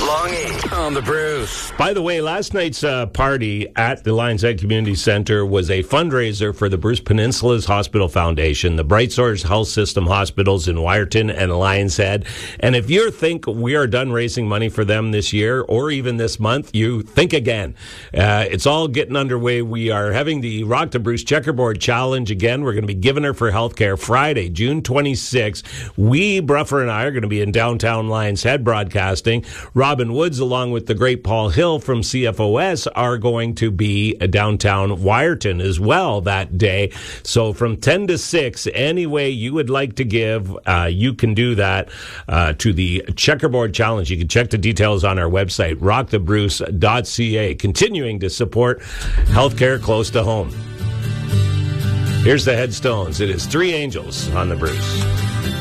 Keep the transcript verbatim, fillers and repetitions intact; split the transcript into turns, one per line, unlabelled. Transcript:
Long E on the Bruce.
By the way, last night's uh, party at the Lions Head Community Center was a fundraiser for the Bruce Peninsula's Hospital Foundation, the Bright Source Health System hospitals in Wyerton and Lions Head. And if you think we are done raising money for them this year or even this month, you think again. Uh, it's all getting underway. We are having the Rock the Bruce Checkerboard Challenge again. We're going to be giving her for healthcare Friday, June twenty-sixth. We, Bruffer and I, are going to be in downtown Lions Head broadcasting. Robin Woods, along with the great Paul Hill from C F O S, are going to be downtown Wyerton as well that day. So from ten to six, any way you would like to give, uh, you can do that uh, to the Checkerboard Challenge. You can check the details on our website, rock the bruce dot c a. Continuing to support healthcare close to home. Here's the Headstones. It is Three Angels on the Bruce.